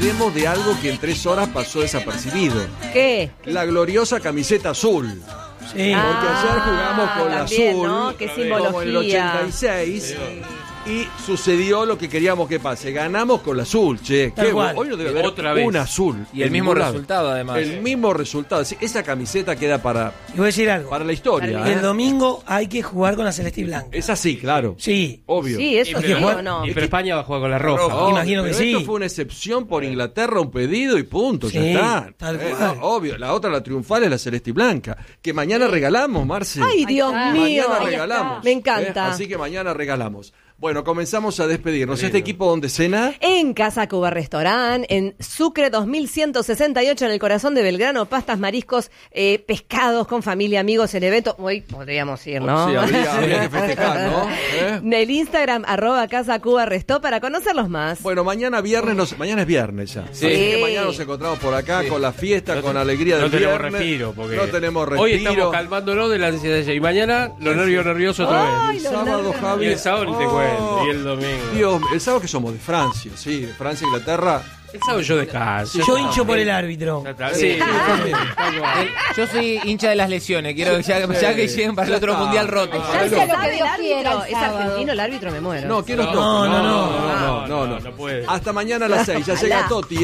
olvidemos de algo que en 3 horas pasó desapercibido. ¿Qué? La gloriosa camiseta azul. Sí. Porque ayer jugamos con la también, azul, ¿no? Qué como en el simbología. 86. Y sucedió lo que queríamos que pase. Ganamos con la azul, che. Tal cual. Hoy no debe haber Otra vez. un azul. Y el en mismo ningún lado. resultado, además. El mismo resultado. Sí, esa camiseta queda para Y voy a decir algo. la historia. Para El domingo hay que jugar con la celeste y blanca. Es así, claro. Sí. Obvio. Sí, eso Hay que sí jugar- o no. Pero España va a jugar con la roja. Oh, Imagino pero que sí. esto fue una excepción por Inglaterra, un pedido y punto, Sí, ya está. tal cual. No, obvio, la otra, la triunfal, es la celeste y blanca. Que mañana regalamos, Marce. Ay, Dios mío. Mañana regalamos. Me encanta. Así que mañana regalamos. Bueno, comenzamos a despedirnos. Lindo. ¿Este equipo dónde cena? En Casa Cuba Restaurant, en Sucre 2168, en el corazón de Belgrano, pastas, mariscos, pescados con familia, amigos, el evento. Hoy podríamos ir, ¿no? Sí, habría que festejar, ¿no? En el Instagram, @Casa Cuba Restó, para conocerlos más. Bueno, mañana es viernes ya. Sí. Así que mañana nos encontramos por acá con la fiesta, con la alegría del No tenemos viernes. respiro. Porque No tenemos respiro. Hoy estamos calmándonos de la ansiedad de ella. Y mañana los nerviosos otra Ay, vez. El sábado, Javi. Y el sábado ni te cuento. Y el domingo. Dios, el sábado que somos de Francia, sí, de Francia, Inglaterra. El sábado yo descanso. Yo hincho por el árbitro. Ya está. Sí, tal cual. Yo soy hincha de las lesiones. Quiero ya que lleguen para el otro mundial roto. Ya no. se Lo que sabe el Dios árbitro. quiera el Es sábado. argentino el árbitro, me muero. No, ¿quién nos No, toca? no, no. No puede. Hasta mañana a las 6, ya llega Ojalá. Toti.